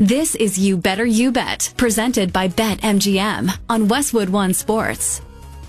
This is You Better You Bet, presented by BetMGM on Westwood One Sports.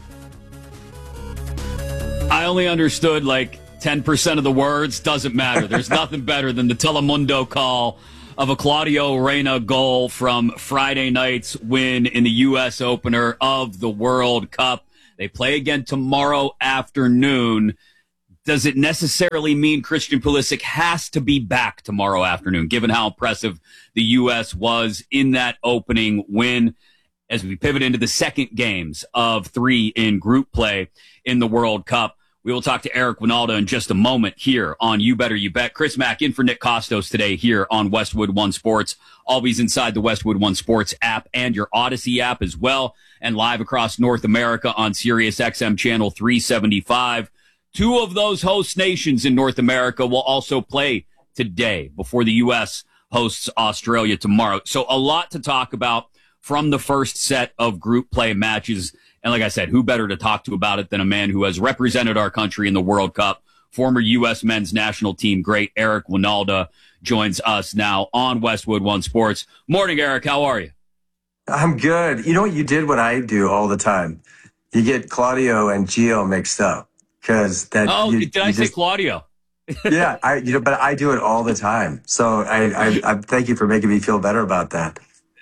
I only understood like 10% of the words. Doesn't matter. There's nothing better than the Telemundo call of a Claudio Reyna goal from Friday night's win in the U.S. opener of the World Cup. They play again tomorrow afternoon. Does it necessarily mean Christian Pulisic has to be back tomorrow afternoon, given how impressive the U.S. was in that opening win? As we pivot into the second games of 3 in group play in the World Cup, we will talk to Eric Wynalda in just a moment here on You Better You Bet. Chris Mack in for Nick Kostos today here on Westwood One Sports. Always inside the Westwood One Sports app and your Odyssey app as well, and live across North America on Sirius XM Channel 375. 2 of those host nations in North America will also play today before the U.S. hosts Australia tomorrow. So a lot to talk about from the first set of group play matches. And like I said, who better to talk to about it than a man who has represented our country in the World Cup? Former U.S. men's national team great Eric Wynalda joins us now on Westwood One Sports. Morning, Eric. How are you? I'm good. You know what? You did what I do all the time. You get Claudio and Gio mixed up. Did I say Claudio? Yeah, but I do it all the time. So I thank you for making me feel better about that.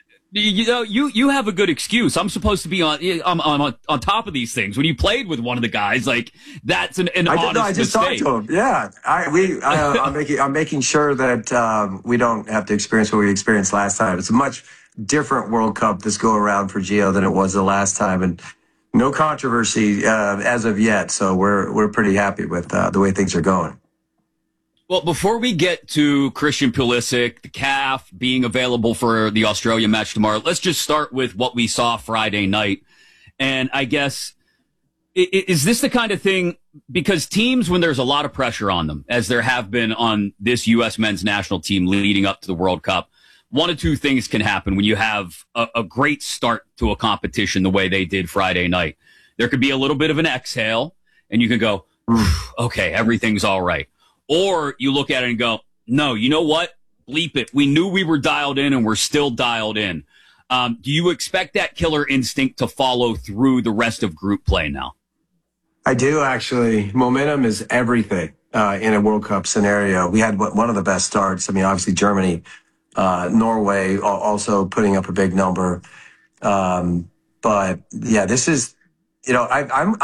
You have a good excuse. I'm supposed to be on top of these things. When you played with one of the guys, like that's an honest I just mistake. talked to him. Yeah, I'm making sure that we don't have to experience what we experienced last time. It's a much different World Cup this go around for Gio than it was the last time, and no controversy as of yet. So we're pretty happy with the way things are going. Well, before we get to Christian Pulisic, the CAF being available for the Australia match tomorrow, let's just start with what we saw Friday night. And I guess, is this the kind of thing, because teams, when there's a lot of pressure on them, as there have been on this U.S. men's national team leading up to the World Cup, one of two things can happen when you have a great start to a competition the way they did Friday night. There could be a little bit of an exhale, and you can go, okay, everything's all right. Or you look at it and go, no, you know what? Bleep it. We knew we were dialed in and we're still dialed in. Do you expect that killer instinct to follow through the rest of group play now? I do, actually. Momentum is everything in a World Cup scenario. We had one of the best starts. I mean, obviously Germany, Norway also putting up a big number. But yeah, this is, I'm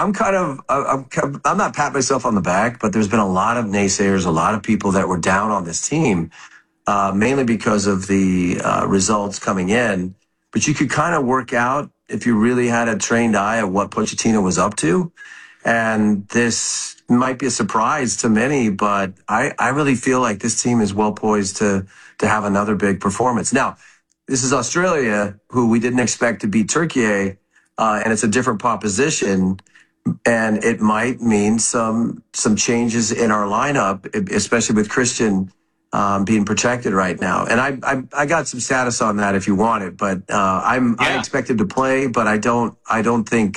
not patting myself on the back, but there's been a lot of naysayers, a lot of people that were down on this team, mainly because of the results coming in. But you could kind of work out, if you really had a trained eye, at what Pochettino was up to. And this might be a surprise to many, but I really feel like this team is well poised to have another big performance. Now, this is Australia, who we didn't expect to beat Turkey. And it's a different proposition, and it might mean some changes in our lineup, especially with Christian being protected right now. And I got some status on that if you want it, but I expect him to play, but I don't think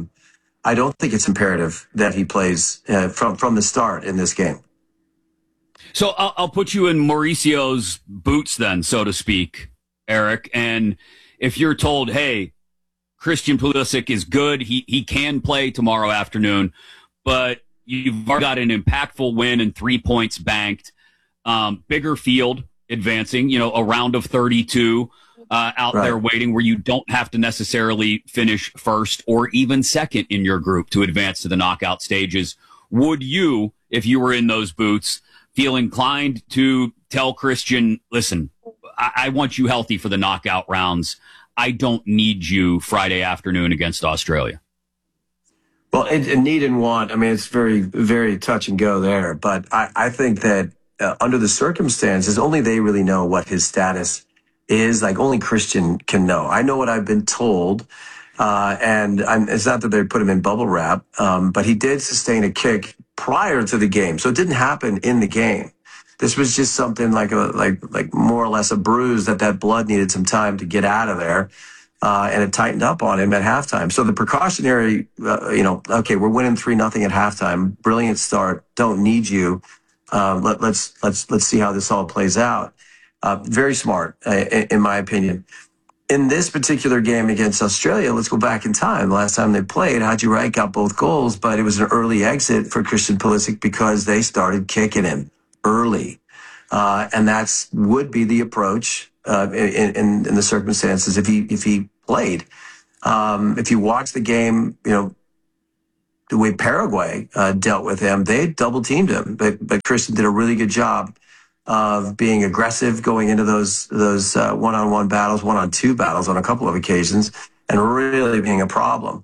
it's imperative that he plays from the start in this game. So I'll put you in Mauricio's boots then, so to speak, Eric. And if you're told, hey, Christian Pulisic is good. He can play tomorrow afternoon, but you've got an impactful win and 3 points banked. Bigger field advancing, a round of 32 out there waiting, where you don't have to necessarily finish first or even second in your group to advance to the knockout stages. Would you, if you were in those boots, feel inclined to tell Christian, listen, I want you healthy for the knockout rounds. I don't need you Friday afternoon against Australia? Well, need and want, I mean, it's very, very touch and go there. But I think that under the circumstances, only they really know what his status is. Like, only Christian can know. I know what I've been told. It's not that they put him in bubble wrap, but he did sustain a kick prior to the game. So it didn't happen in the game. This was just something like more or less a bruise that blood needed some time to get out of there. And it tightened up on him at halftime. So the precautionary, okay, we're winning 3-0 at halftime. Brilliant start. Don't need you. Let's see how this all plays out. Very smart, in my opinion. In this particular game against Australia, let's go back in time. The last time they played, Haji Wright got both goals, but it was an early exit for Christian Pulisic because they started kicking him early. And that's would be the approach in the circumstances if he played. If you watch the game, the way Paraguay dealt with him, they double teamed him, but Christian did a really good job of being aggressive going into those one-on-one battles, one-on-two battles on a couple of occasions, and really being a problem.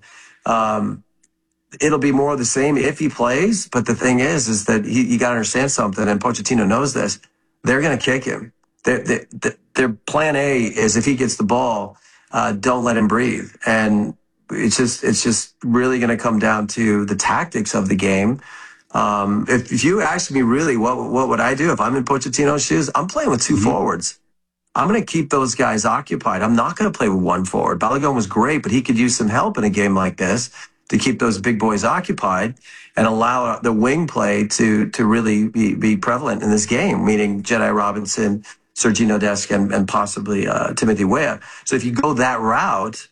It'll be more of the same if he plays, but the thing is that you got to understand something, and Pochettino knows this. They're going to kick him. Their plan A is if he gets the ball, don't let him breathe. And it's just really going to come down to the tactics of the game. If you ask me really, what would I do if I'm in Pochettino's shoes? I'm playing with two forwards. I'm going to keep those guys occupied. I'm not going to play with one forward. Balogun was great, but he could use some help in a game like this to keep those big boys occupied and allow the wing play to really be prevalent in this game, meaning Jedi Robinson, Sergino Dest, and possibly Timothy Weah. So if you go that route,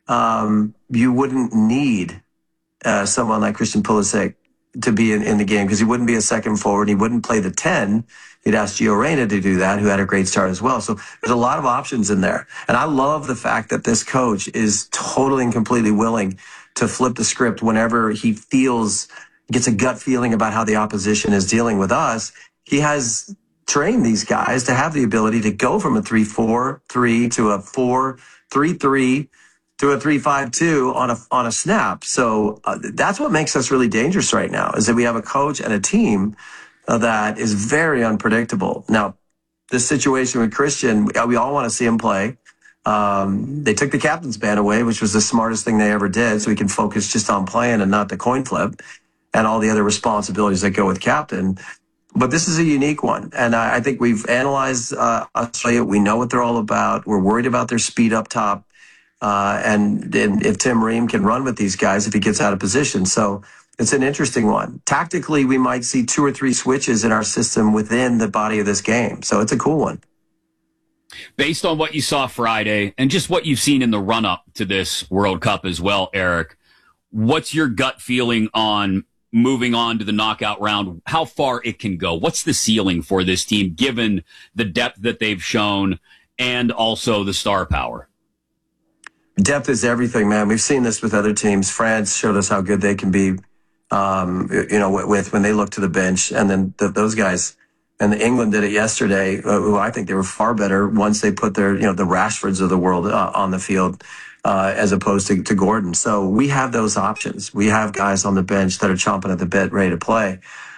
you wouldn't need someone like Christian Pulisic to be in the game because he wouldn't be a second forward. He wouldn't play the 10. He'd ask Gio Reyna to do that, who had a great start as well. So there's a lot of options in there. And I love the fact that this coach is totally and completely willing to flip the script whenever he gets a gut feeling about how the opposition is dealing with us. He has trained these guys to have the ability to go from a 3-4-3 to a 4-3-3 to a 3-5-2 on a snap. So that's what makes us really dangerous right now, is that we have a coach and a team that is very unpredictable. Now, this situation with Christian, we all want to see him play. They took the captain's band away, which was the smartest thing they ever did, so he can focus just on playing and not the coin flip and all the other responsibilities that go with captain. But this is a unique one, and I think we've analyzed Australia. We know what they're all about. We're worried about their speed up top. And if Tim Ream can run with these guys, if he gets out of position. So it's an interesting one. Tactically, we might see 2 or 3 switches in our system within the body of this game. So it's a cool one. Based on what you saw Friday and just what you've seen in the run-up to this World Cup as well, Eric, what's your gut feeling on moving on to the knockout round, how far it can go? What's the ceiling for this team, given the depth that they've shown and also the star power? Depth is everything, man. We've seen this with other teams. France showed us how good they can be, with when they look to the bench, and then those guys. And England did it yesterday. Who I think they were far better once they put their, the Rashfords of the world on the field, as opposed to Gordon. So we have those options. We have guys on the bench that are chomping at the bit, ready to play.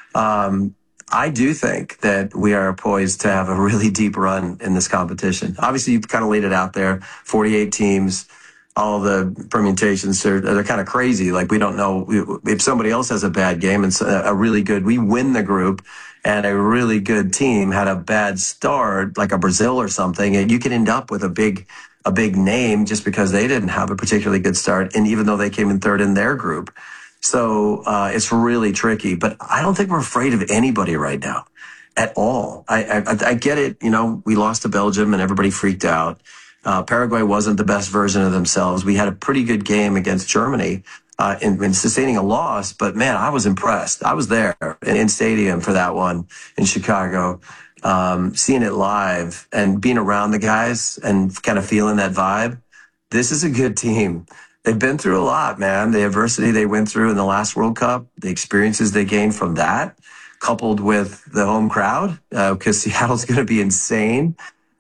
I do think that we are poised to have a really deep run in this competition. Obviously, you've kind of laid it out there. 48 teams. All the permutations, they're kind of crazy. Like, we don't know if somebody else has a bad game and we win the group and a really good team had a bad start, like a Brazil or something, and you can end up with a big name just because they didn't have a particularly good start. And even though they came in third in their group. So, it's really tricky, but I don't think we're afraid of anybody right now at all. I get it. We lost to Belgium and everybody freaked out. Paraguay wasn't the best version of themselves. We had a pretty good game against Germany in sustaining a loss, but man, I was impressed. I was there in stadium for that one in Chicago, seeing it live and being around the guys and kind of feeling that vibe. This is a good team. They've been through a lot, man. The adversity they went through in the last World Cup, the experiences they gained from that, coupled with the home crowd, because Seattle's going to be insane.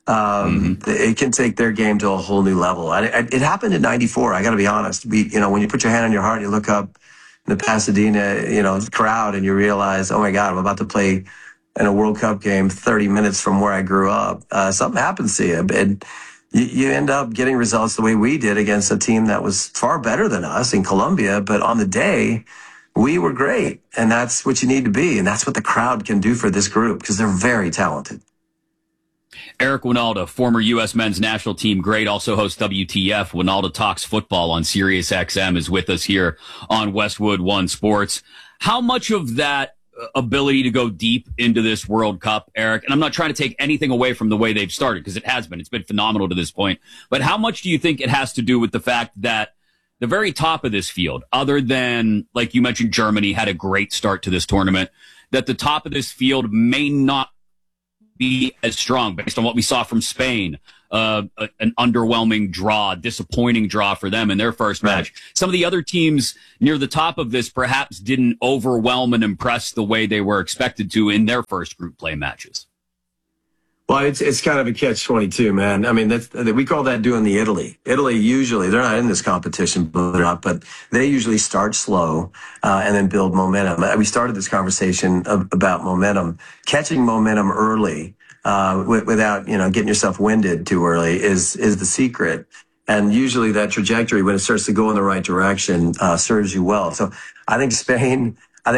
It can take their game to a whole new level. It happened in '94. I got to be honest. When you put your hand on your heart, you look up in the Pasadena, crowd, and you realize, oh my God, I'm about to play in a World Cup game 30 minutes from where I grew up. Something happens to you, and you end up getting results the way we did against a team that was far better than us in Colombia. But on the day, we were great, and that's what you need to be, and that's what the crowd can do for this group because they're very talented. Eric Wynalda, former U.S. men's national team great, also hosts WTF. Wynalda Talks Football on Sirius XM, is with us here on Westwood One Sports. How much of that ability to go deep into this World Cup, Eric? And I'm not trying to take anything away from the way they've started, because it has been. It's been phenomenal to this point. But how much do you think it has to do with the fact that the very top of this field, other than, like you mentioned, Germany had a great start to this tournament, that the top of this field may not be as strong based on what we saw from Spain, an underwhelming draw, disappointing draw for them in their first match. Some of the other teams near the top of this perhaps didn't overwhelm and impress the way they were expected to in their first group play matches. Well, it's kind of a catch-22, man. I mean, we call that doing the Italy. Italy usually, they're not in this competition, believe it or not, but they usually start slow and then build momentum. We started this conversation about momentum. Catching momentum early without, getting yourself winded too early is the secret. And usually that trajectory, when it starts to go in the right direction, serves you well. So I think Spain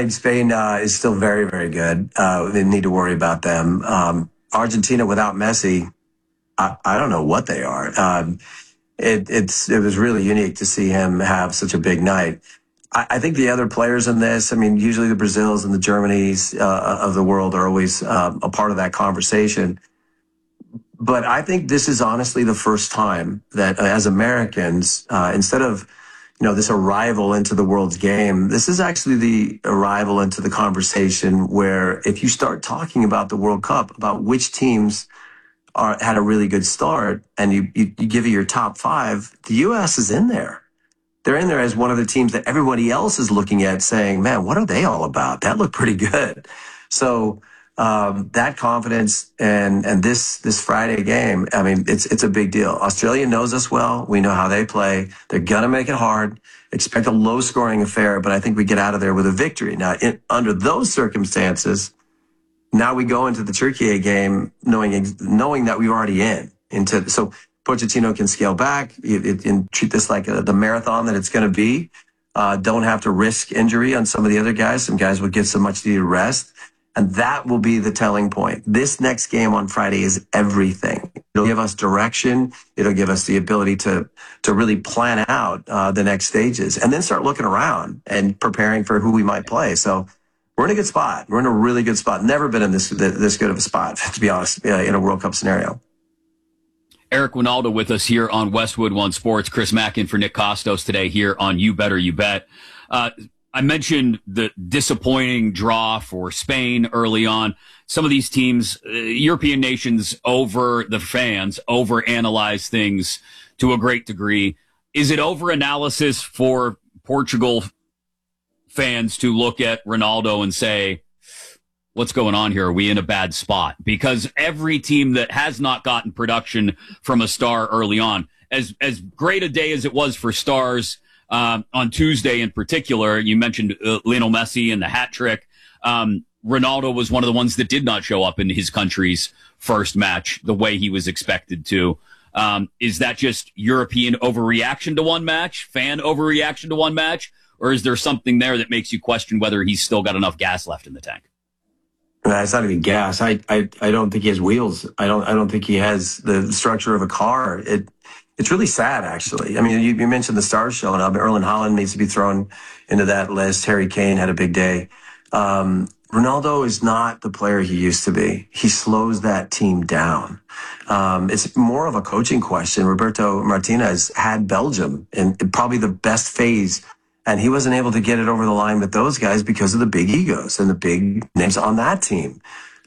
is still very, very good. They need to worry about them. Argentina without Messi, I don't know what they are. It was really unique to see him have such a big night. I think the other players in this, I mean, usually the Brazils and the Germanys of the world are always a part of that conversation. But I think this is honestly the first time that as Americans, instead of this arrival into the world's game, this is actually the arrival into the conversation where if you start talking about the World Cup, about which teams had a really good start, and you give it your top five, the U.S. is in there. They're in there as one of the teams that everybody else is looking at saying, man, what are they all about? That looked pretty good. So that confidence and this Friday game, I mean, it's a big deal. Australia knows us well. We know how they play. They're going to make it hard. Expect a low-scoring affair, but I think we get out of there with a victory. Now, under those circumstances, now we go into the Turkey game knowing that we're already into. So Pochettino can scale back and treat this like the marathon that it's going to be. Don't have to risk injury on some of the other guys. Some guys will get some much-needed rest. And that will be the telling point. This next game on Friday is everything. It'll give us direction. It'll give us the ability to really plan out the next stages and then start looking around and preparing for who we might play. So we're in a good spot. We're in a really good spot. Never been in this good of a spot, to be honest, in a World Cup scenario. Eric Wynalda with us here on Westwood One Sports. Chris Mack in for Nick Kostos today here on You Better You Bet. I mentioned the disappointing draw for Spain early on. Some of these teams, European nations, overanalyze things to a great degree. Is it overanalysis for Portugal fans to look at Ronaldo and say, what's going on here? Are we in a bad spot? Because every team that has not gotten production from a star early on, as great a day as it was for stars, on Tuesday in particular, you mentioned Lionel Messi and the hat trick. Ronaldo was one of the ones that did not show up in his country's first match the way he was expected to. Is that just European overreaction to one match, fan overreaction to one match, or is there something there that makes you question whether he's still got enough gas left in the tank? It's not even gas. I don't think he has wheels. I don't think he has the structure of a car. It's really sad, actually. I mean, you mentioned the stars showing up. Erling Haaland needs to be thrown into that list. Harry Kane had a big day. Ronaldo is not the player he used to be. He slows that team down. It's more of a coaching question. Roberto Martinez had Belgium in probably the best phase, and he wasn't able to get it over the line with those guys because of the big egos and the big names on that team.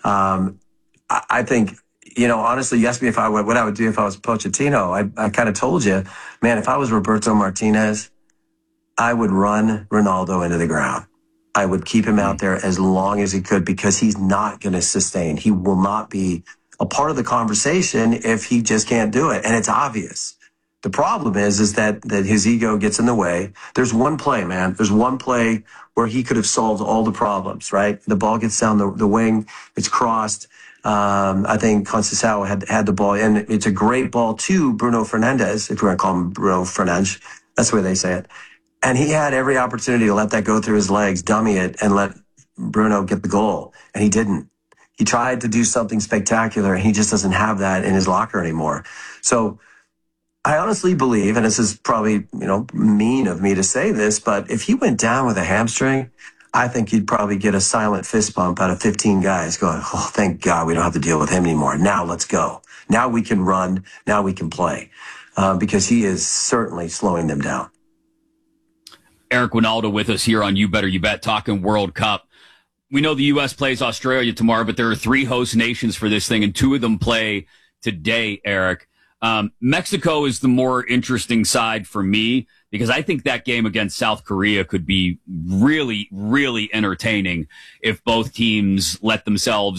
I think, honestly, you asked me what I would do if I was Pochettino. I kind of told you, man, if I was Roberto Martinez, I would run Ronaldo into the ground. I would keep him out there as long as he could because he's not going to sustain. He will not be a part of the conversation if he just can't do it. And it's obvious. The problem is that his ego gets in the way. There's one play, man. There's one play where he could have solved all the problems, right? The ball gets down the wing. It's crossed. I think Conceição had the ball, and it's a great ball to Bruno Fernandes, if we're going to call him Bruno Fernandes. That's the way they say it. And he had every opportunity to let that go through his legs, dummy it, and let Bruno get the goal. And he didn't. He tried to do something spectacular, and he just doesn't have that in his locker anymore. So I honestly believe, and this is probably, mean of me to say this, but if he went down with a hamstring, I think you'd probably get a silent fist bump out of 15 guys going, oh, thank God we don't have to deal with him anymore. Now let's go. Now we can run. Now we can play. Because he is certainly slowing them down. Eric Winaldo with us here on You Better You Bet, talking World Cup. We know the U.S. plays Australia tomorrow, but there are 3 host nations for this thing, and 2 of them play today, Eric. Mexico is the more interesting side for me because I think that game against South Korea could be really, really entertaining if both teams let themselves